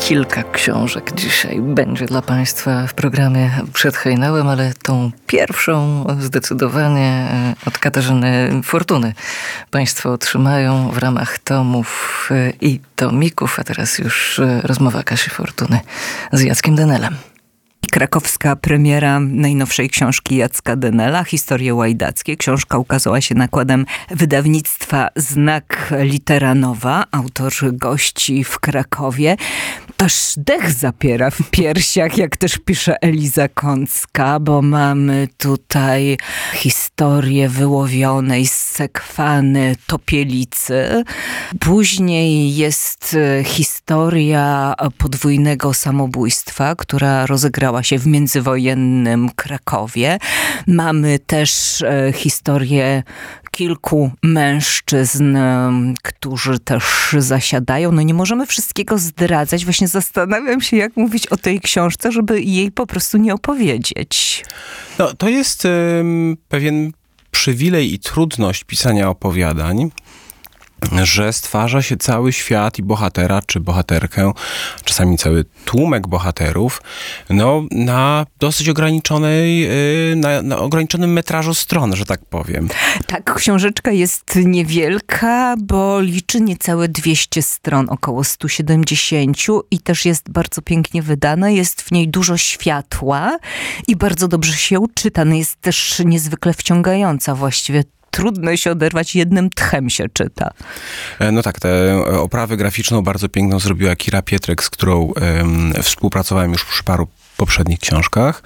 Kilka książek dzisiaj będzie dla Państwa w programie Przed Hejnałem, ale tą pierwszą zdecydowanie od Katarzyny Fortuny Państwo otrzymają w ramach tomów i tomików, a teraz już rozmowa Kasi Fortuny z Jackiem Denelem. Krakowska premiera najnowszej książki Jacka Denela, Historie łajdackie. Książka ukazała się nakładem wydawnictwa Znak Litera Nowa. Autor gości w Krakowie. Aż dech zapiera w piersiach, jak też pisze Eliza Kącka, bo mamy tutaj historię wyłowionej z Sekwany topielicy. Później jest historia podwójnego samobójstwa, która rozegrała się w międzywojennym Krakowie. Mamy też historię kilku mężczyzn, którzy też zasiadają. No nie możemy wszystkiego zdradzać. Właśnie zastanawiam się, jak mówić o tej książce, żeby jej po prostu nie opowiedzieć. No, to jest pewien przywilej i trudność pisania opowiadań, że stwarza się cały świat i bohatera, czy bohaterkę, czasami cały tłumek bohaterów, no, na dosyć ograniczonej, na ograniczonym metrażu stron, że tak powiem. Tak, książeczka jest niewielka, bo liczy niecałe 200 stron, około 170 i też jest bardzo pięknie wydana. Jest w niej dużo światła i bardzo dobrze się ją czyta. No jest też niezwykle wciągająca właściwie. Trudno się oderwać, jednym tchem się czyta. No tak, tę oprawę graficzną bardzo piękną zrobiła Kira Pietrek, z którą współpracowałem już przy paru poprzednich książkach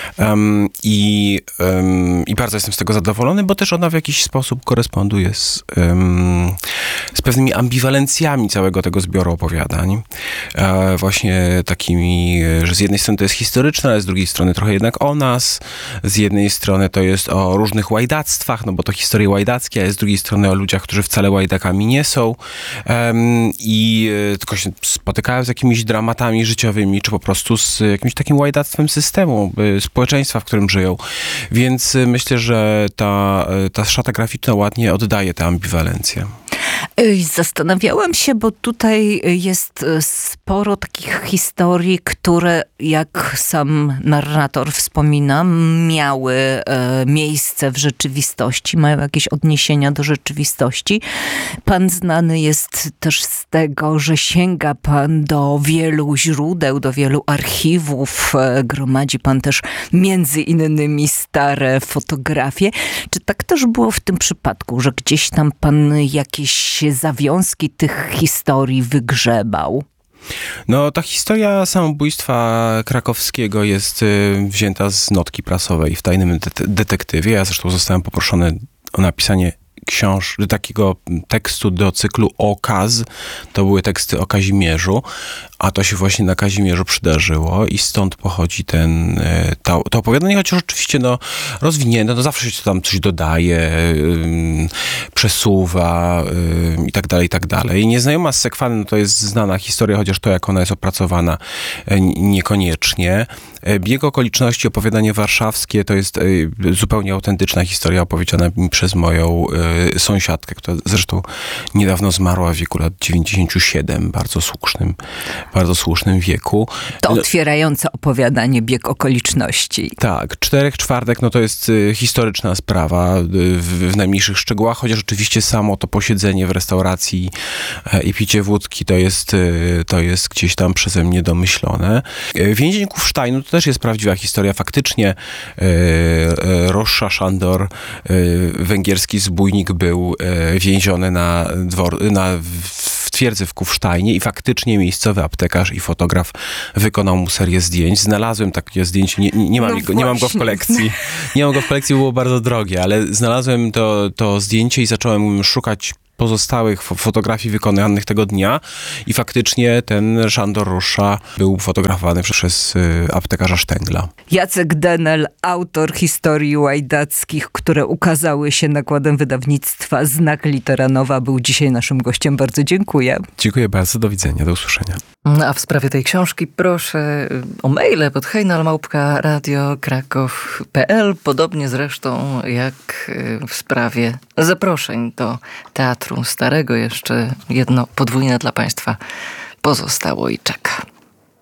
i bardzo jestem z tego zadowolony, bo też ona w jakiś sposób koresponduje z pewnymi ambiwalencjami całego tego zbioru opowiadań. Właśnie takimi, że z jednej strony to jest historyczne, ale z drugiej strony trochę jednak o nas. Z jednej strony to jest o różnych łajdactwach, no bo to historie łajdackie, a z drugiej strony o ludziach, którzy wcale łajdakami nie są i tylko się spotykają z jakimiś dramatami życiowymi, czy po prostu z jakimś takim łajdactwem systemu, społeczeństwa, w którym żyją. Więc myślę, że ta szata graficzna ładnie oddaje tę ambiwalencję. Zastanawiałam się, bo tutaj jest sporo takich historii, które, jak sam narrator wspomina, miały miejsce w rzeczywistości, mają jakieś odniesienia do rzeczywistości. Pan znany jest też z tego, że sięga pan do wielu źródeł, do wielu archiwów, gromadzi pan też między innymi stare fotografie. Czy tak też było w tym przypadku, że gdzieś tam pan jakieś zawiązki tych historii wygrzebał? No, ta historia samobójstwa krakowskiego jest wzięta z notki prasowej w Tajnym detektywie. Ja zresztą zostałem poproszony o napisanie takiego tekstu do cyklu o Kaz. To były teksty o Kazimierzu, a to się właśnie na Kazimierzu przydarzyło i stąd pochodzi to opowiadanie, chociaż oczywiście rozwinięte, zawsze się tam coś dodaje, przesuwa i tak dalej. Nieznajoma z Sekwany to jest znana historia, chociaż to, jak ona jest opracowana, niekoniecznie. Bieg okoliczności, opowiadanie warszawskie, to jest zupełnie autentyczna historia opowiedziana mi przez moją sąsiadkę, która zresztą niedawno zmarła w wieku lat 97, bardzo słusznym wieku. To otwierające opowiadanie Bieg okoliczności. Tak, 4/4 to jest historyczna sprawa w najmniejszych szczegółach, chociaż oczywiście samo to posiedzenie w restauracji i picie wódki to jest gdzieś tam przeze mnie domyślone. Więzień Kufsteinu to też jest prawdziwa historia. Faktycznie Rossa Sándor, węgierski zbójnik, był więziony w twierdzy w Kufsteinie i faktycznie miejscowy aptekarz i fotograf wykonał mu serię zdjęć. Znalazłem takie zdjęcie, nie mam go w kolekcji. Nie mam go w kolekcji, było bardzo drogie, ale znalazłem to zdjęcie i zacząłem szukać pozostałych fotografii wykonanych tego dnia i faktycznie ten Sándor Rossa był fotografowany przez aptekarza Sztęgla. Jacek Denel, autor historii łajdackich, które ukazały się nakładem wydawnictwa Znak Litera Nowa, był dzisiaj naszym gościem. Bardzo dziękuję. Dziękuję bardzo, do widzenia, do usłyszenia. A w sprawie tej książki proszę o maile pod hejnal@radiokraków.pl, podobnie zresztą jak w sprawie zaproszeń do Teatru Starego. Jeszcze jedno podwójne dla Państwa pozostało i czeka.